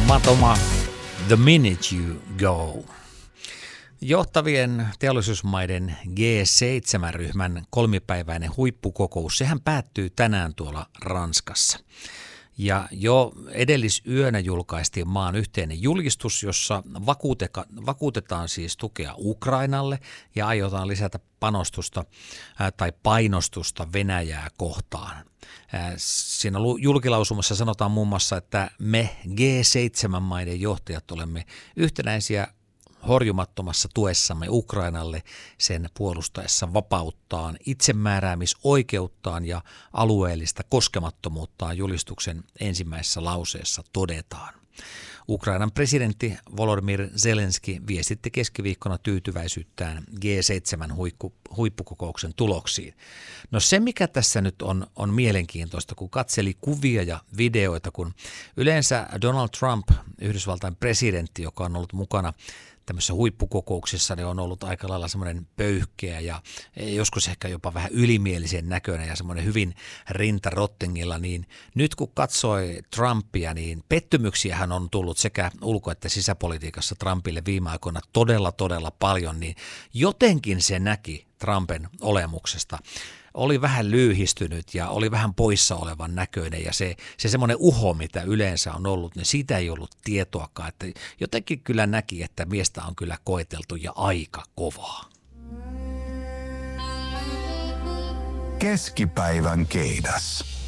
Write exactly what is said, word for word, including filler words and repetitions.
Matoma, The Minute You Go. Johtavien teollisuusmaiden G seitsemän-ryhmän kolmipäiväinen huippukokous, sehän päättyy tänään tuolla Ranskassa. Ja jo edellisyönä julkaistiin maan yhteinen julistus, jossa vakuutetaan siis tukea Ukrainalle ja aiotaan lisätä panostusta ää, tai painostusta Venäjää kohtaan. Ää, siinä julkilausumassa sanotaan muun muassa, että me G seitsemän-maiden johtajat olemme yhtenäisiä horjumattomassa tuessamme Ukrainalle sen puolustaessa vapauttaan, itsemääräämisoikeuttaan ja alueellista koskemattomuuttaan, julistuksen ensimmäisessä lauseessa todetaan. Ukrainan presidentti Volodymyr Zelenski viestitti keskiviikkona tyytyväisyyttään G seitsemän-huippukokouksen tuloksiin. No se, mikä tässä nyt on, on mielenkiintoista, kun katseli kuvia ja videoita, kun yleensä Donald Trump, Yhdysvaltain presidentti, joka on ollut mukana tämmöisessä huippukokouksessa, niin on ollut aika lailla semmoinen pöyhkeä ja joskus ehkä jopa vähän ylimielisen näköinen ja semmoinen hyvin rintarottingilla, niin nyt kun katsoi Trumpia, niin pettymyksiähän on tullut sekä ulko- että sisäpolitiikassa Trumpille viime aikoina todella, todella paljon, niin jotenkin se näki Trumpin olemuksesta. Oli vähän lyyhistynyt ja oli vähän poissa olevan näköinen ja se, se semmoinen uho, mitä yleensä on ollut, niin siitä ei ollut tietoakaan, että jotenkin kyllä näki, että miestä on kyllä koeteltu ja aika kovaa. Keskipäivän keidas.